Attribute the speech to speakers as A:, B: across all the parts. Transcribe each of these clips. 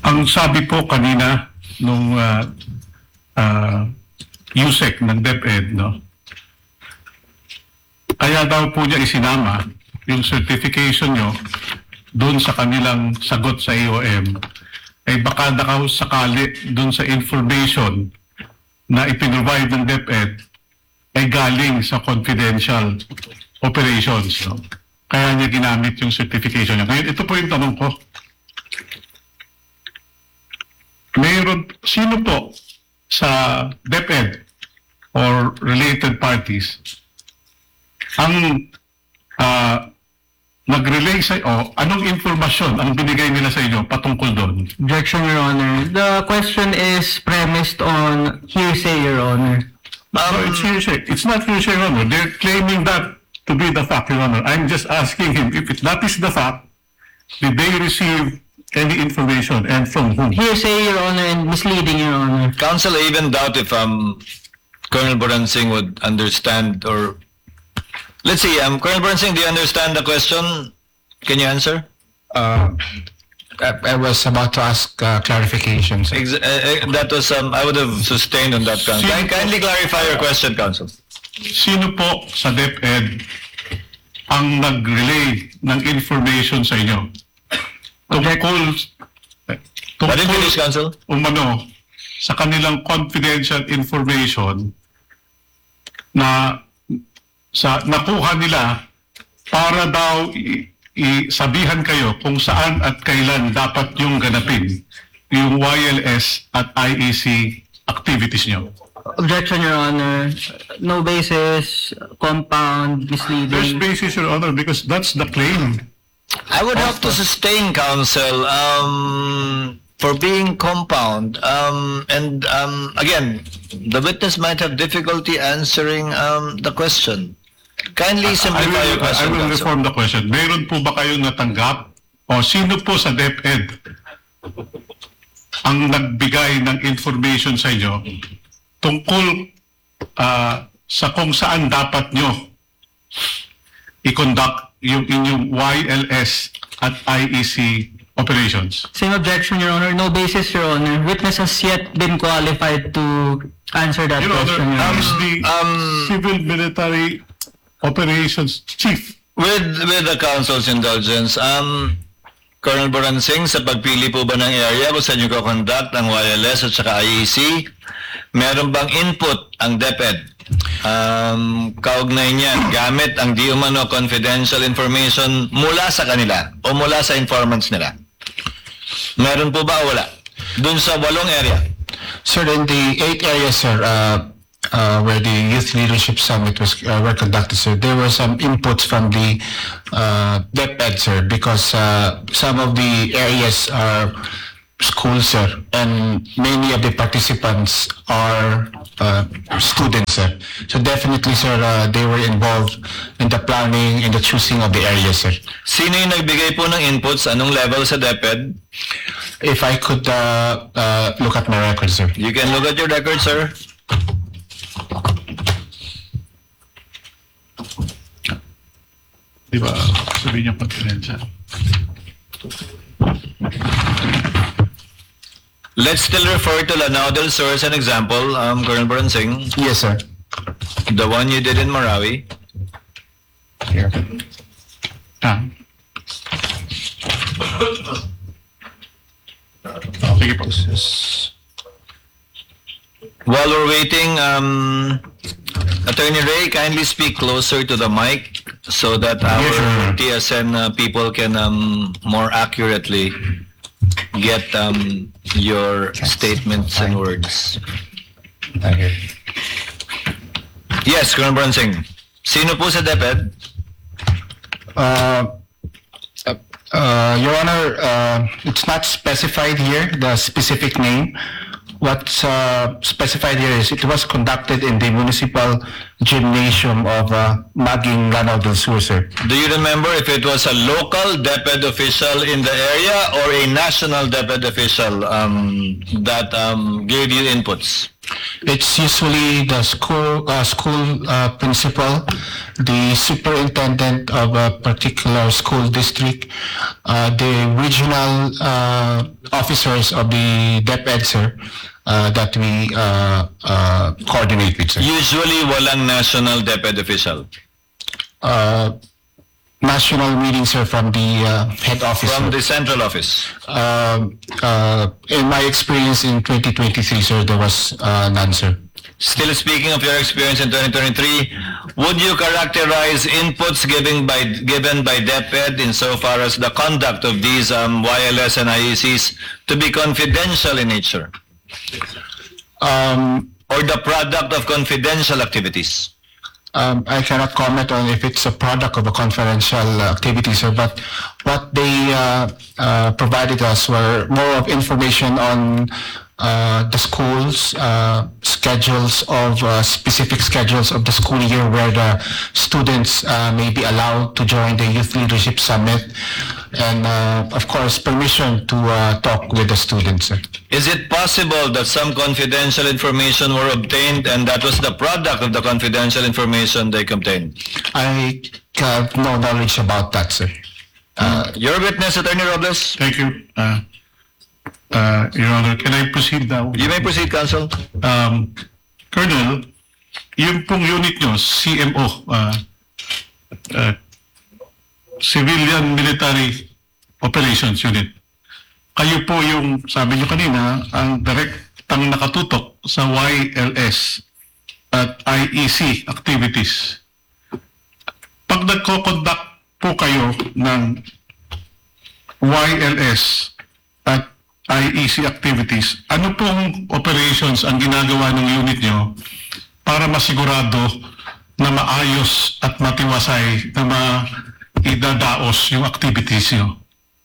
A: Ang sabi po kanina nung USEC ng DepEd, no? Kaya daw po niya isinama yung certification nyo doon sa kanilang sagot sa AOM ay baka daw sakali doon sa information na ipinrovide ng DepEd ay galing sa confidential operations. No? Kaya niya ginamit yung certification niya. Ngayon, ito po yung tanong ko. Sino po sa DepEd or related parties ang nag-relay sa anong informasyon ang binigay nila sa inyo patungkol doon?
B: Objection, Your Honor. The question is premised on hearsay, Your Honor.
A: It's hearsay. It's not hearsay, Your Honor. They're claiming that to be the fact, Your Honor. I'm just asking him if that is the fact, did they receive any information and from whom?
B: Hearsay, Your Honor, and misleading, Your Honor.
C: Counsel, I even doubt if Colonel Boransing would understand or... Let's see, Colonel Boransing, do you understand the question? Can you answer?
D: I was about to ask clarification. Sir.
C: That was, I would have sustained on that, Counsel. Kindly clarify your question, Counsel.
A: Sino po sa DepEd ang nag-relay ng information sa inyo? Tungkol
C: Let him finish, Counsel.
A: umano sa kanilang confidential information na nakuha nila para daw isabihan kayo kung saan at kailan dapat yung ganapin yung YLS at IEC activities nyo.
B: Objection, Your Honor. No basis, compound,
A: There's
B: misleading.
A: basis, Your Honor, because that's the claim.
C: I would have to sustain, Counsel, for being compound. Again, the witness might have difficulty answering the question. Kindly simplify your
A: I
C: question,
A: will
C: Counsel.
A: reform the question. Meron po ba kayong natanggap o sino po sa DepEd ang nagbigay ng information sa inyo tungkol sa kung saan dapat nyo i-conduct yung inyong YLS at IEC operations?
B: Same objection, Your Honor. No basis, Your Honor. Witness has yet been qualified to answer that
A: Your Honor,
B: question, Your Honor.
A: is the Civil Military Operations Chief.
C: With the Council's indulgence, Colonel Boransing, sa pagpili po ba ng area kung saan nyo conduct ang YLS at saka IEC, meron bang input ang DepEd? Kaugnay niyan, gamit ang di umano confidential information mula sa kanila o mula sa informants nila? Meron po ba o wala? Dun sa 8 area?
D: Sir, in the 8 areas, sir, where the Youth Leadership Summit was were conducted, sir, there were some inputs from the DepEd, sir, because some of the areas are schools, sir, and many of the participants are students, sir. So definitely, sir, they were involved in the planning and the choosing of the areas, sir.
C: Sino yung nagbigay po ng inputs? Anong level sa DepEd?
D: If I could look at my record, sir.
C: You can look at your record, sir.
A: Di ba? Sabihin niya confidential.
C: Let's still refer to Lanao del Sur as an example, Colonel Boransing.
D: Yes, sir.
C: The one you did in Marawi.
D: Here.
A: Sige po.
C: While we're waiting, Attorney Ray, kindly speak closer to the mic so that our TSN people can more accurately get your statements and words. Yes, Colonel Boransing. Sino po sa DepEd?
D: Your Honor, it's not specified here, the specific name. What's specified here is it was conducted in the municipal gymnasium of Maging, Lanao del Sur, sir.
C: Do you remember if it was a local DepEd official in the area or a national DepEd official that gave you inputs?
D: It's usually the school principal, the superintendent of a particular school district, the regional officers of the DepEd, sir, that we coordinate with, sir.
C: Usually, walang national DepEd official.
D: National meetings, sir, from the head office.
C: From
D: sir.
C: the central office.
D: In my experience in 2023, sir, there was none, sir.
C: Still speaking of your experience in 2023, would you characterize inputs given by DepEd insofar as the conduct of these YLS and IECs to be confidential in nature? Or the product of confidential activities?
D: I cannot comment on if it's a product of a confidential activity, sir, but what they provided us were more of information on the schools, schedules of specific schedules of the school year where the students may be allowed to join the Youth Leadership Summit, and of course, permission to talk with the students, sir.
C: Is it possible that some confidential information were obtained and that was the product of the confidential information they obtained?
D: I have no knowledge about that, sir.
C: Your witness, Attorney Robles.
A: Thank you, Your Honor. Can I proceed now?
C: You may proceed, Counsel.
A: Colonel, yung pong unit nyo, CMO, Civilian Military Operations Unit, kayo po yung, sabi nyo kanina, ang direktang nakatutok sa YLS at IEC activities. Pag nagko-conduct po kayo ng YLS at IEC activities, ano pong operations ang ginagawa ng unit nyo para masigurado na maayos at matiwasay na maidadaos yung activities nyo?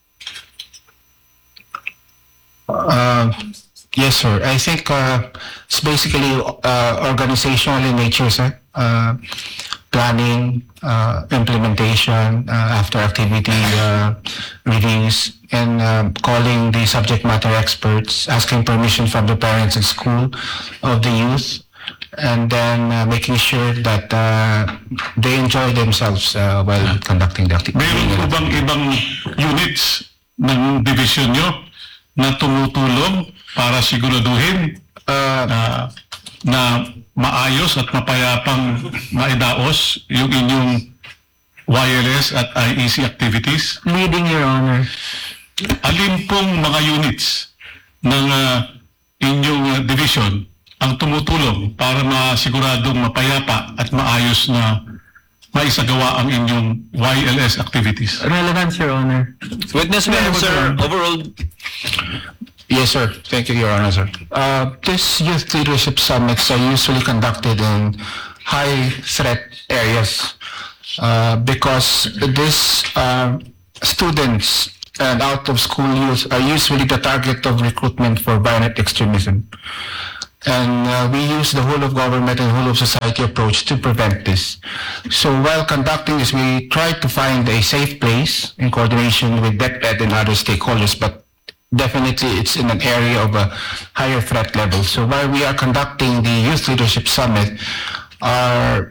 D: Yes, sir. I think it's basically organizational in nature, sir. Planning, implementation, after activity reviews, and calling the subject matter experts, asking permission from the parents and school of the youth, and then making sure that they enjoy themselves while conducting the activity.
A: Mayroon po bang ibang units ng division nyo na tumutulong para siguraduhin na maayos at mapayapang maidaos yung inyong YLS at IEC activities?
B: Leading, Your Honor.
A: Alin pong mga units ng inyong division ang tumutulong para masiguradong mapayapa at maayos na maisagawa ang inyong YLS activities?
B: Relevance, Your Honor.
C: Witness, may answer. Overall,
D: Yes, sir. Thank you, Your Honor, sir. These youth leadership summits are usually conducted in high threat areas because these students and out-of-school youth are usually the target of recruitment for violent extremism. And we use the whole of government and whole of society approach to prevent this. So while conducting this, we try to find a safe place in coordination with DepEd and other stakeholders, but definitely it's in an area of a higher threat level. So while we are conducting the Youth Leadership Summit, our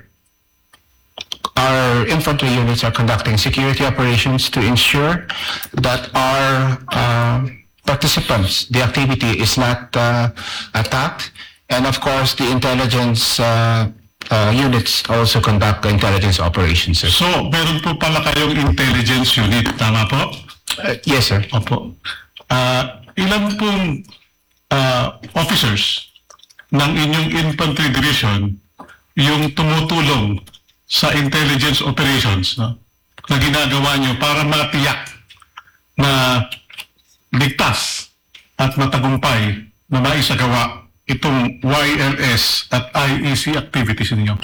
D: infantry units are conducting security operations to ensure that our participants, the activity is not attacked. And of course, the intelligence units also conduct intelligence operations, sir.
A: So, meron po pala kayong intelligence unit, tama po?
D: Yes, sir.
A: Opo. Ilan pong officers ng inyong infantry division yung tumutulong sa intelligence operations, no, na ginagawa nyo para matiyak na ligtas at matagumpay na maisagawa itong YLS at IEC activities ninyo?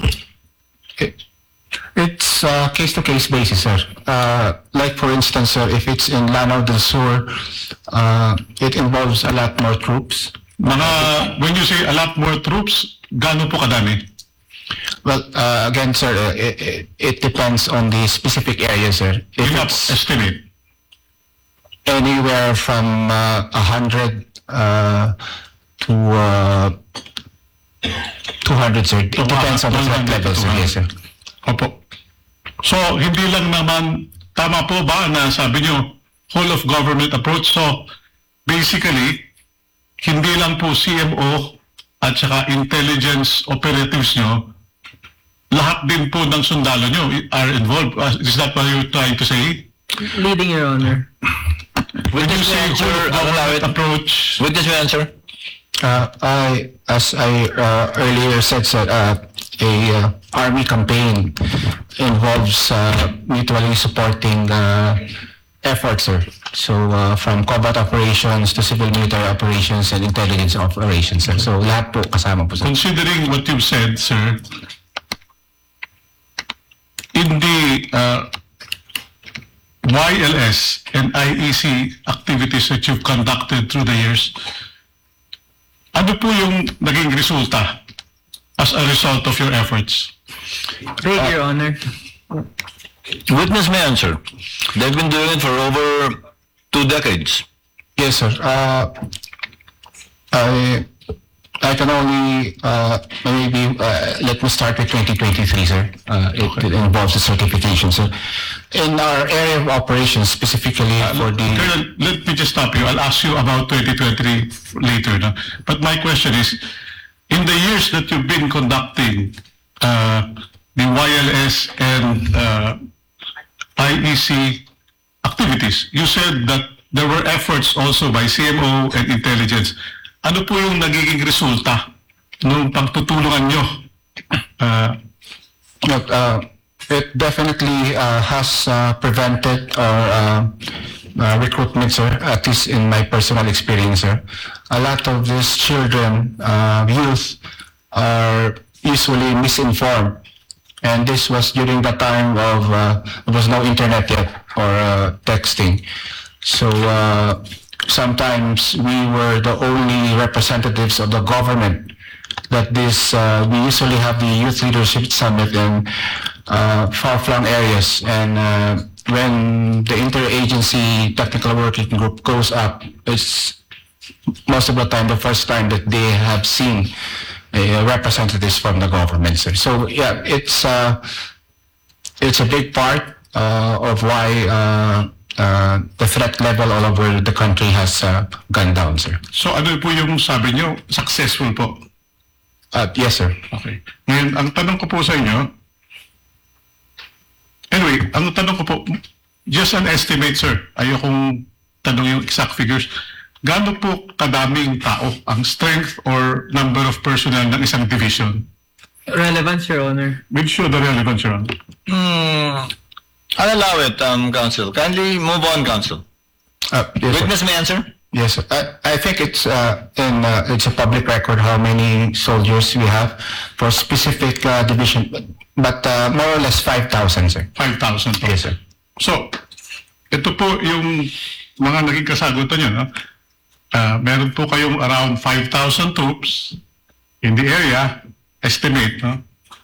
D: It's case-to-case basis, sir. Like for instance, sir, if it's in Lanao del Sur, it involves a lot more troops.
A: When you say a lot more troops, gaano po kadami?
D: Well, again, sir, it depends on the specific area, sir. If
A: Enough
D: it's
A: estimate.
D: anywhere from 100 to 200, sir. It depends on the threat
A: 100 to
D: level, sir. Yes, sir.
A: Opo. So, hindi lang naman, tama po ba na sabi nyo, whole of government approach? So, basically, hindi lang po CMO at saka intelligence operatives nyo, lahat din po ng sundalo nyo are involved. Is that what you're trying to say?
B: Leading, Your Honor.
A: When you say
C: Sir,
A: whole of government
C: allow it.
A: approach,
C: Witness may answer.
D: As I earlier said, sir, army campaign involves mutually supporting efforts, sir. So from combat operations to civil military operations and intelligence operations, sir. So lahat po kasama po, sir.
A: considering what you've said, sir, in the YLS and IEC activities that you've conducted through the years, ano po yung naging resulta as a result of your efforts?
B: Great, Your Honor.
C: Witness may answer. They've been doing it for over 2 decades.
D: Yes, sir. I can only maybe let me start with 2023, sir. It involves the certification, sir. In our area of operations, specifically for the
A: Colonel, let me just stop you. I'll ask you about 2023 later. No? But my question is, in the years that you've been conducting the YLS and IEC activities, you said that there were efforts also by CMO and intelligence. Ano po yung nagiging resulta nung pagtutulungan nyo?
D: Look, it definitely has prevented our recruitment, sir, at least in my personal experience, sir. A lot of these children, youth, are usually misinformed. And this was during the time of, there was no internet yet or texting. So sometimes we were the only representatives of the government that we usually have the Youth Leadership Summit in far-flung areas. And when the interagency technical working group goes up, it's most of the time the first time that they have seen representatives from the government, sir. So yeah, it's a big part of why the threat level all over the country has gone down, sir.
A: So ano po yung sabi nyo? Successful po?
D: Yes, sir.
A: Okay. Ngayon, ang tanong ko po sa inyo, anyway, ang tanong ko po, just an estimate, sir. Ayokong tanong yung exact figures. Gaano po kadaming tao ang strength or number of personnel ng isang division?
B: Relevance, Your Honor.
A: We'll show the relevance, Your Honor.
C: I'll allow it, Counsel. Kindly move on, Counsel.
D: Yes, sir.
C: Witness may answer.
D: Yes, sir. I think it's it's a public record how many soldiers we have for specific division, but more or less 5,000, sir.
A: 5,000 po.
D: Yes, sir.
A: So, ito po yung mga naging kasagutan nyo, no? Meron po kayong around 5,000 troops in the area, estimate, no?